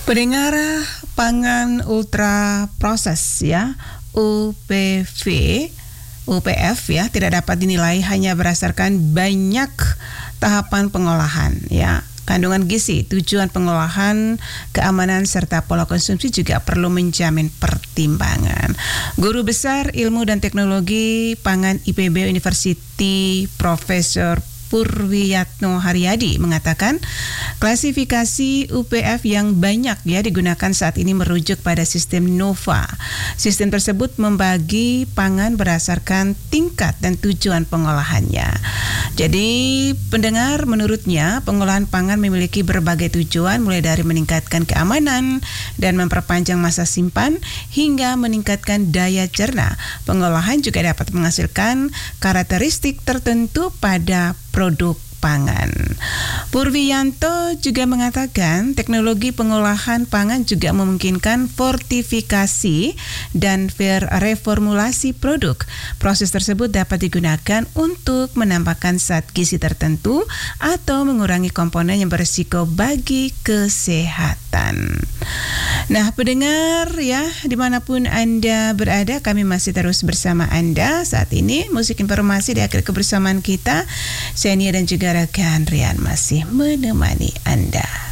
Pendengar, pangan ultra proses ya, UPF ya, tidak dapat dinilai hanya berdasarkan banyak tahapan pengolahan ya. Kandungan gizi, tujuan pengolahan, keamanan, serta pola konsumsi juga perlu menjamin pertimbangan. Guru Besar Ilmu dan Teknologi Pangan IPB University, Profesor Purwiyatno Haryadi mengatakan klasifikasi UPF yang banyak ya digunakan saat ini merujuk pada sistem NOVA. Sistem tersebut membagi pangan berdasarkan tingkat dan tujuan pengolahannya. Jadi pendengar, menurutnya pengolahan pangan memiliki berbagai tujuan, mulai dari meningkatkan keamanan dan memperpanjang masa simpan hingga meningkatkan daya cerna. Pengolahan juga dapat menghasilkan karakteristik tertentu pada produk pangan. Purwiyanto juga mengatakan teknologi pengolahan pangan juga memungkinkan fortifikasi dan reformulasi produk. Proses tersebut dapat digunakan untuk menambahkan zat gizi tertentu atau mengurangi komponen yang berisiko bagi kesehatan. Nah, pendengar ya, dimanapun Anda berada, kami masih terus bersama Anda saat ini. Musik informasi di akhir kebersamaan kita, Senia dan juga rekan Rian masih menemani Anda.